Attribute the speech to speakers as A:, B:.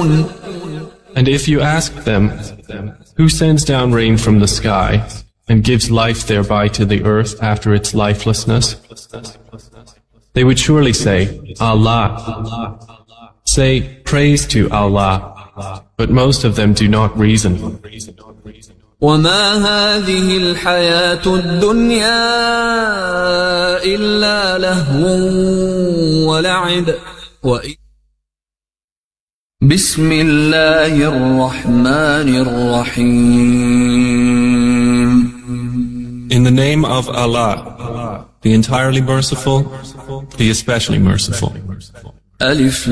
A: And if you ask them, who sends down rain from the sky and gives life thereby to the earth after its lifelessness? They would surely say, Allah. Say, praise to Allah. But most of them do not reason.
B: وما هذه الحياة الدنيا إلا لهو ولعب بسم الله الرحمن الرحيم.
A: In the name of Allah, the entirely merciful, the especially merciful.
B: ألف